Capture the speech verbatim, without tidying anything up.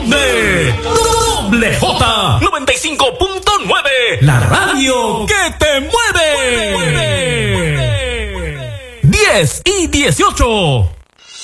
de Doble J noventa y cinco punto nueve, la radio que te mueve. diez y dieciocho.